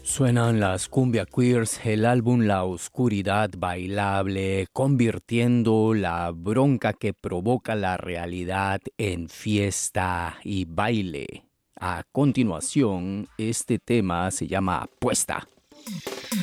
Suenan las Cumbia Queers, el álbum La Oscuridad Bailable, convirtiendo la bronca que provoca la realidad en fiesta y baile. A continuación, este tema se llama Apuesta.